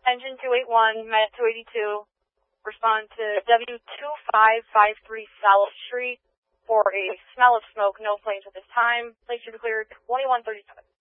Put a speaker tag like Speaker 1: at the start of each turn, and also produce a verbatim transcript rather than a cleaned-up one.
Speaker 1: Engine two eighty-one, Met two eighty-two, respond to W two five five three South Street for a smell of smoke, no flames at this time. Place you declared twenty-one thirty-seven.